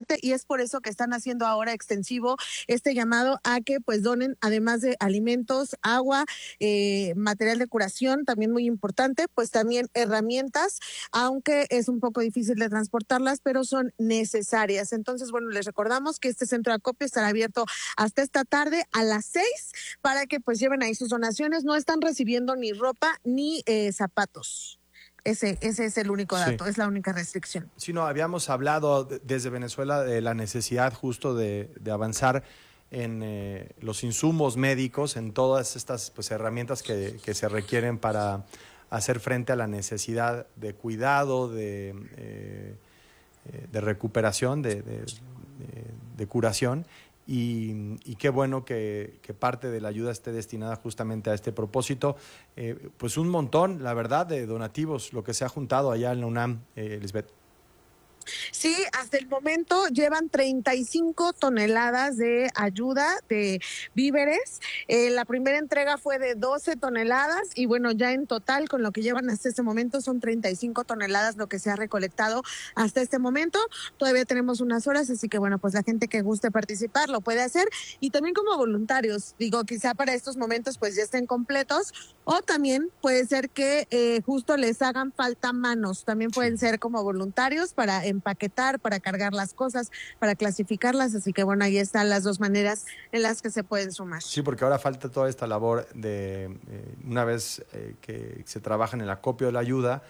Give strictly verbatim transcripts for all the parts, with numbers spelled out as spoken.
fuerte y es por eso que están haciendo ahora extensivo este llamado a que pues donen, además de alimentos, agua, eh, material de curación, también muy importante, pues también herramientas, aunque es un poco difícil de transportarlas, pero son necesarias. Entonces, bueno, les recordamos que este centro de acopio estará abierto hasta esta tarde a las seis para que pues lleven ahí sus donaciones. No están recibiendo ni ropa ni eh, zapatos. Ese, ese es el único dato, sí. Es la única restricción. Sí, no, habíamos hablado de, desde Venezuela de la necesidad justo de, de avanzar en eh, los insumos médicos, en todas estas pues, herramientas que, que se requieren para hacer frente a la necesidad de cuidado, de, eh, de recuperación, de, de, de, de curación. Y, y qué bueno que, que parte de la ayuda esté destinada justamente a este propósito. Eh, pues un montón, la verdad, de donativos, lo que se ha juntado allá en la UNAM, eh, Lisbeth. Sí, hasta el momento llevan treinta y cinco toneladas de ayuda de víveres. Eh, la primera entrega fue de doce toneladas y bueno, ya en total con lo que llevan hasta este momento son treinta y cinco toneladas lo que se ha recolectado hasta este momento. Todavía tenemos unas horas, así que bueno, pues la gente que guste participar lo puede hacer y también como voluntarios. Digo, quizá para estos momentos pues ya estén completos o también puede ser que eh, justo les hagan falta manos. También pueden ser como voluntarios para empaquetar, para cargar las cosas, para clasificarlas, así que bueno, ahí están las dos maneras en las que se pueden sumar. Sí, porque ahora falta toda esta labor de, eh, una vez eh, que se trabaja en el acopio de la ayuda,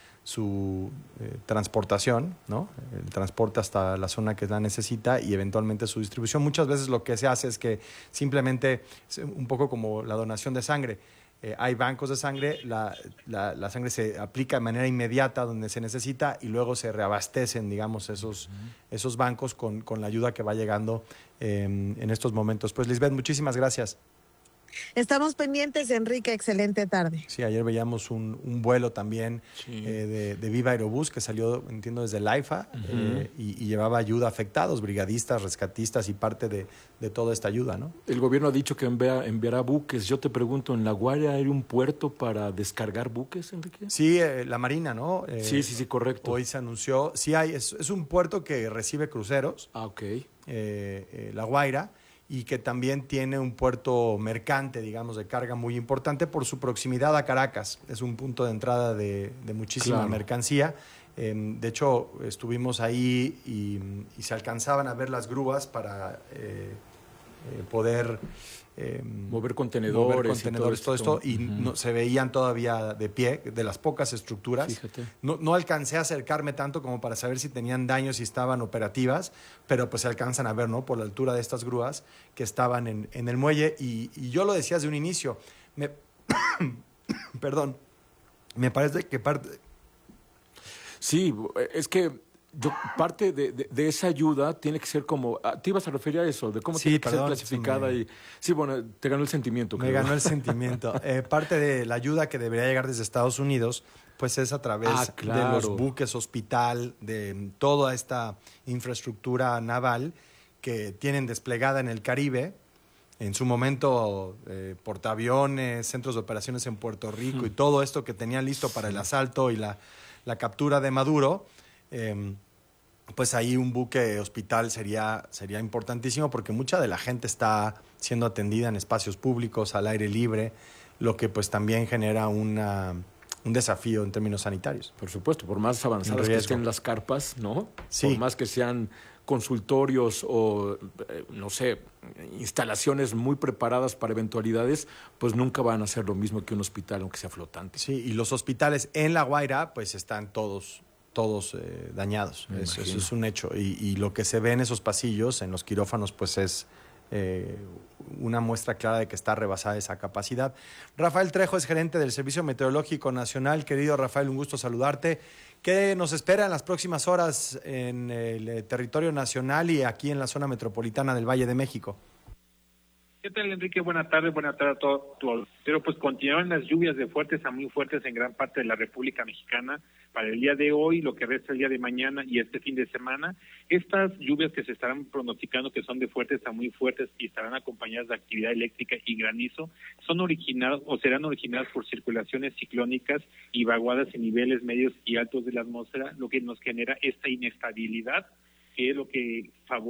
su eh, transportación, ¿no? El transporte hasta la zona que la necesita y eventualmente su distribución. Muchas veces lo que se hace es que simplemente, un poco como la donación de sangre, Eh, hay bancos de sangre, la, la, la sangre se aplica de manera inmediata donde se necesita y luego se reabastecen, digamos, esos, uh-huh. esos bancos con, con la ayuda que va llegando eh, en estos momentos. Pues Lisbeth, muchísimas gracias. Estamos pendientes, Enrique, excelente tarde. Sí, ayer veíamos un, un vuelo también sí. eh, de, de Viva Aerobús que salió, entiendo, desde el AIFA uh-huh. eh, y, y llevaba ayuda a afectados, brigadistas, rescatistas y parte de, de toda esta ayuda, ¿no? El gobierno ha dicho que envía, enviará buques. Yo te pregunto, ¿en La Guaira hay un puerto para descargar buques, Enrique? Sí, eh, la Marina, ¿no? Eh, sí, sí, sí, correcto. Hoy se anunció, sí hay, es, es un puerto que recibe cruceros, ah, ok. eh, eh, La Guaira, y que también tiene un puerto mercante, digamos, de carga muy importante por su proximidad a Caracas. Es un punto de entrada de, de muchísima claro. mercancía. Eh, de hecho, estuvimos ahí y, y se alcanzaban a ver las grúas para eh, eh, poder... Eh, mover contenedores, mover contenedores y todo, todo esto, y uh-huh. no, se veían todavía de pie, de las pocas estructuras. Fíjate. No, no alcancé a acercarme tanto como para saber si tenían daños, si estaban operativas, pero pues se alcanzan a ver, ¿no? Por la altura de estas grúas que estaban en, en el muelle. Y, y yo lo decía desde un inicio, me, perdón, me parece que parte... Sí, es que... Yo, parte de, de, de esa ayuda tiene que ser como... Te ibas a referir a eso, de cómo sí, tiene que perdón, ser clasificada. Sí, me... y Sí, bueno, te ganó el sentimiento. Me creo. ganó el sentimiento. Eh, parte de la ayuda que debería llegar desde Estados Unidos, pues es a través ah, claro. de los buques hospital, de toda esta infraestructura naval que tienen desplegada en el Caribe. En su momento, eh, portaaviones, centros de operaciones en Puerto Rico hmm. y todo esto que tenían listo para el asalto y la, la captura de Maduro. Eh, pues ahí un buque hospital sería, sería importantísimo porque mucha de la gente está siendo atendida en espacios públicos, al aire libre, lo que pues también genera una, un desafío en términos sanitarios. Por supuesto, por más avanzadas que estén las carpas, ¿no? Sí. Por más que sean consultorios o, eh, no sé, instalaciones muy preparadas para eventualidades, pues nunca van a ser lo mismo que un hospital, aunque sea flotante. Sí, y los hospitales en La Guaira pues están todos... todos eh, dañados, eso, eso es un hecho, y, y lo que se ve en esos pasillos, en los quirófanos, pues es eh, una muestra clara de que está rebasada esa capacidad. Rafael Trejo es gerente del Servicio Meteorológico Nacional. Querido Rafael, un gusto saludarte. ¿Qué nos espera en las próximas horas en el eh, territorio nacional y aquí en la zona metropolitana del Valle de México? ¿Qué tal, Enrique? Buenas tardes, buenas tardes a todos. Pero pues continúan las lluvias de fuertes a muy fuertes en gran parte de la República Mexicana para el día de hoy, lo que resta el día de mañana y este fin de semana. Estas lluvias que se estarán pronosticando, que son de fuertes a muy fuertes y estarán acompañadas de actividad eléctrica y granizo, son originadas o serán originadas por circulaciones ciclónicas y vaguadas en niveles medios y altos de la atmósfera, lo que nos genera esta inestabilidad, que es lo que favorece